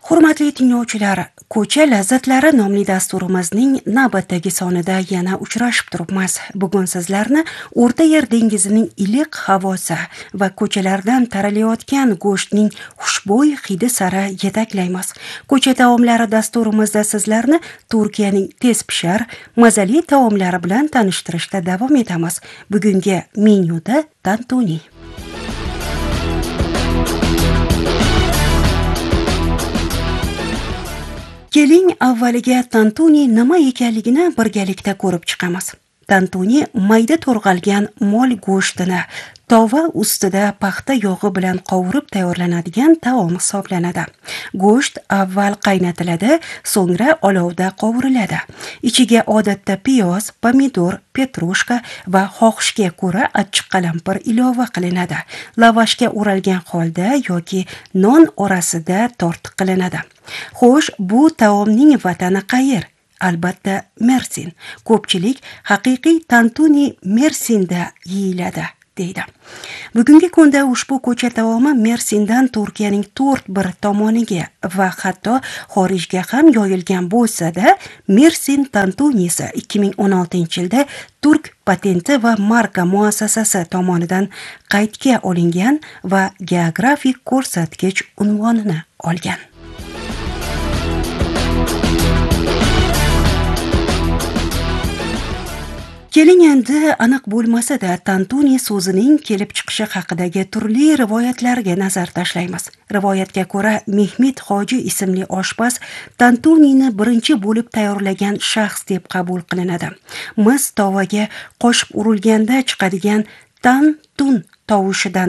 Hurmatli tinglovchilar, Ko'cha lazzatlari nomli dasturimizning navbatdagi sonida yana uchrashib turibmiz. Bugun sizlarni O'rta Yer dengizining iliq havosi va ko'chalardan taralayotgan go'shtning xushbo'y hidi sari yetaklaymiz. Ko'cha taomlari dasturimizda sizlarni Turkiyaning tezpishar, mazali taomlari bilan tanishtirishda davom etamiz. Bugungi menyuda tantuni. Keling, avvaliga tantuni nima ekanligini birgalikda ko'rib chiqamiz. Tantuni mayda to'rg'algan mol go'shtini tova ustida paxta yog'i bilan qovurib tayyorlanadigan taom hisoblanadi. Go'sht avval qaynatiladi, so'ngra olovda qovuriladi. Ichiga odatda piyoz, pomidor, petrushka va xohishga ko'ra achchiq qalampir ilova qilinadi. Lavashga o'ralgan holda yoki non orasida tortiq qilinadi. Xo'sh, bu taomning vatani qayer? Albatta, Mersin. Ko'pchilik haqiqiy tantuni Mersinda yeyiladi, deydi. Bugungi kunda ushbu ko'cha taomi Mersindan Turkiyaning 4 tomoniga va hatto xorijga ham yoyilgan bo'lsa-da, Mersin tantunisi 2016-yilda Turk patenti va marka muassasasi tomonidan qaydga olingan va geografik ko'rsatkich unvonini olgan. Keling, endi aniq bo'lmasa-da, tantuni so'zining kelib chiqishi haqidagi turli rivoyatlarga nazar tashlaymiz. Rivoyatga ko'ra, Mehmet Hoji ismli oshpaz tantunini birinchi bo'lib tayyorlagan shaxs deb qabul qilinadi. Mis tovaga qo'shib urilganda chiqadigan tantun tovushidan